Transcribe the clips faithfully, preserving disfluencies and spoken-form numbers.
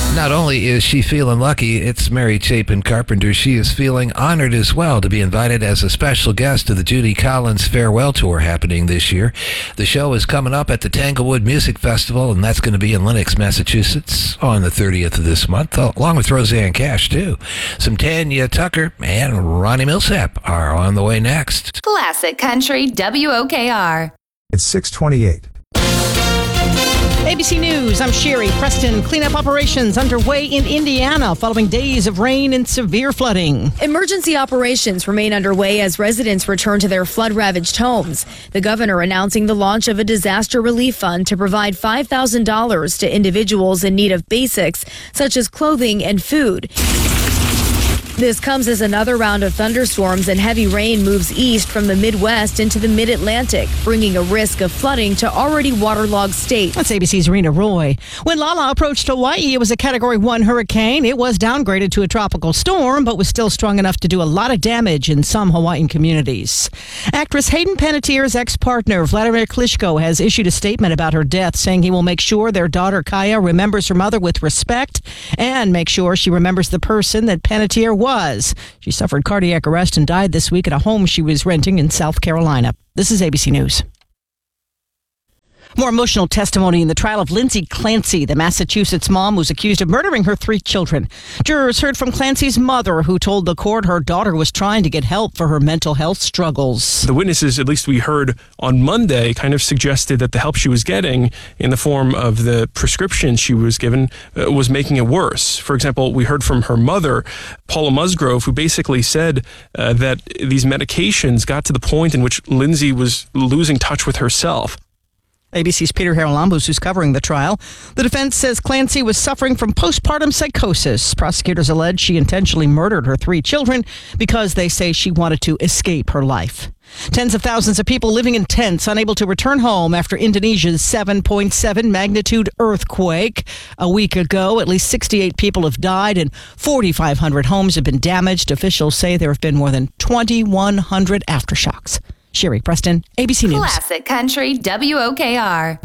Not only is she feeling lucky, it's Mary Chapin Carpenter. She is feeling honored as well to be invited as a special guest to the Judy Collins Farewell Tour happening this year. The show is coming up at the Tanglewood Music Festival, and that's going to be in Lenox, Massachusetts on the thirtieth of this month, along with Roseanne Cash, too. Some Tanya Tucker and Ronnie Millsap are on the way next. Classic Country W O K R. It's six twenty-eight. A B C News, I'm Sherry Preston. Cleanup operations underway in Indiana following days of rain and severe flooding. Emergency operations remain underway as residents return to their flood-ravaged homes. The governor announcing the launch of a disaster relief fund to provide five thousand dollars to individuals in need of basics such as clothing and food. This comes as another round of thunderstorms and heavy rain moves east from the Midwest into the Mid-Atlantic, bringing a risk of flooding to already waterlogged states. That's A B C's Rena Roy. When Lala approached Hawaii, it was a Category one hurricane. It was downgraded to a tropical storm, but was still strong enough to do a lot of damage in some Hawaiian communities. Actress Hayden Panettiere's ex-partner, Vladimir Klitschko, has issued a statement about her death, saying he will make sure their daughter Kaya remembers her mother with respect and make sure she remembers the person that Panettiere was. Was. She suffered cardiac arrest and died this week at a home she was renting in South Carolina. This is A B C News. More emotional testimony in the trial of Lindsay Clancy, the Massachusetts mom who's accused of murdering her three children. Jurors heard from Clancy's mother, who told the court her daughter was trying to get help for her mental health struggles. The witnesses, at least we heard on Monday, kind of suggested that the help she was getting in the form of the prescription she was given uh, was making it worse. For example, we heard from her mother, Paula Musgrove, who basically said uh, that these medications got to the point in which Lindsay was losing touch with herself. A B C's Peter Haralambous, who's covering the trial. The defense says Clancy was suffering from postpartum psychosis. Prosecutors allege she intentionally murdered her three children because they say she wanted to escape her life. Tens of thousands of people living in tents, unable to return home after Indonesia's seven point seven magnitude earthquake. A week ago, at least sixty-eight people have died and forty-five hundred homes have been damaged. Officials say there have been more than twenty-one hundred aftershocks. Sherry Preston, A B C News. Classic Country W O K R.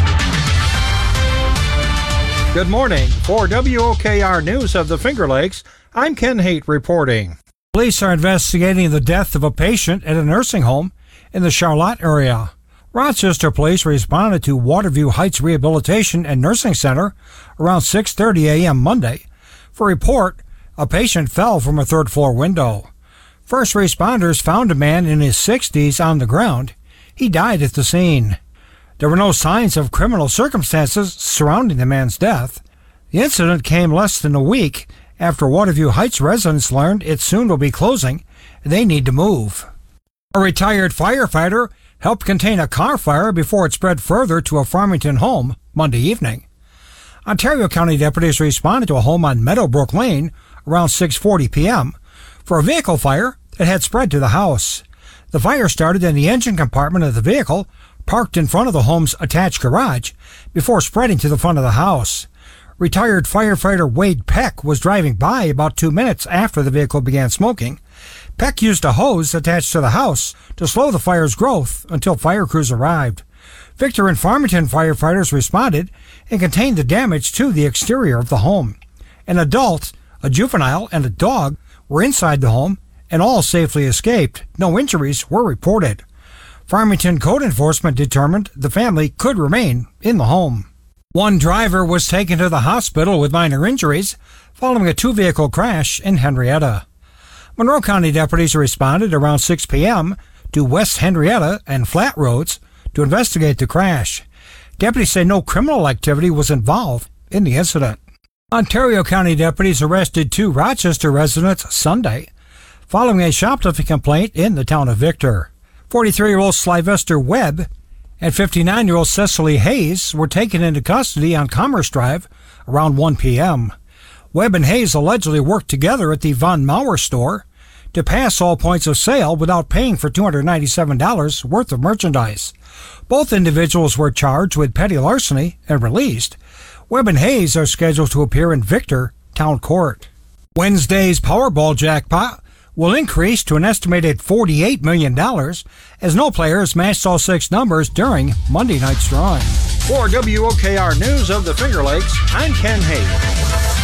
Good morning. For W O K R News of the Finger Lakes, I'm Ken Haight reporting. Police are investigating the death of a patient at a nursing home in the Charlotte area. Rochester police responded to Waterview Heights Rehabilitation and Nursing Center around six thirty a.m. Monday. For report, a patient fell from a third-floor window. First responders found a man in his sixties on the ground. He died at the scene. There were no signs of criminal circumstances surrounding the man's death. The incident came less than a week after Waterview Heights residents learned it soon will be closing and they need to move. A retired firefighter helped contain a car fire before it spread further to a Farmington home Monday evening. Ontario County deputies responded to a home on Meadowbrook Lane around six forty p.m. for a vehicle fire that had spread to the house. The fire started in the engine compartment of the vehicle parked in front of the home's attached garage before spreading to the front of the house. Retired firefighter Wade Peck was driving by about two minutes after the vehicle began smoking. Peck used a hose attached to the house to slow the fire's growth until fire crews arrived. Victor and Farmington firefighters responded and contained the damage to the exterior of the home. An adult, a juvenile, and a dog were inside the home and all safely escaped. No injuries were reported. Farmington Code Enforcement determined the family could remain in the home. One driver was taken to the hospital with minor injuries following a two-vehicle crash in Henrietta. Monroe County deputies responded around six p.m. to West Henrietta and Flat Roads to investigate the crash. Deputies say no criminal activity was involved in the incident. Ontario County deputies arrested two Rochester residents Sunday following a shoplifting complaint in the town of Victor. forty-three-year-old Sylvester Webb and fifty-nine-year-old Cecily Hayes were taken into custody on Commerce Drive around one p.m. Webb and Hayes allegedly worked together at the Von Mauer store to pass all points of sale without paying for two hundred ninety-seven dollars worth of merchandise. Both individuals were charged with petty larceny and released. Webb and Hayes are scheduled to appear in Victor Town Court. Wednesday's Powerball jackpot will increase to an estimated forty-eight million dollars as no players matched all six numbers during Monday night's drawing. For W O K R News of the Finger Lakes, I'm Ken Haight.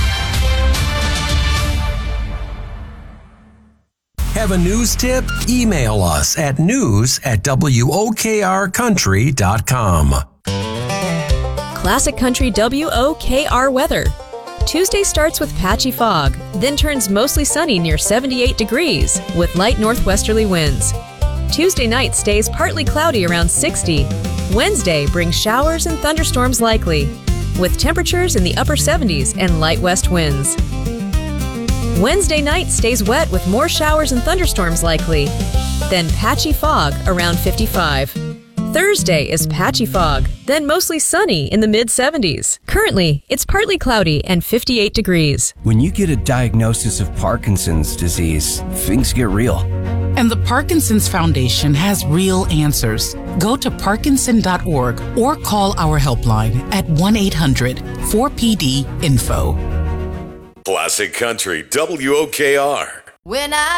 Have a news tip? Email us at news at W O K R country dot com. Classic Country W O K R weather. Tuesday starts with patchy fog, then turns mostly sunny near seventy-eight degrees with light northwesterly winds. Tuesday night stays partly cloudy around sixty. Wednesday brings showers and thunderstorms likely, with temperatures in the upper seventies and light west winds. Wednesday night stays wet with more showers and thunderstorms likely, then patchy fog around fifty-five. Thursday is patchy fog, then mostly sunny in the mid seventies. Currently, it's partly cloudy and fifty-eight degrees. When you get a diagnosis of Parkinson's disease, things get real. And the Parkinson's Foundation has real answers. Go to parkinson dot org or call our helpline at one eight hundred four P D info. Classic Country W O K R. When I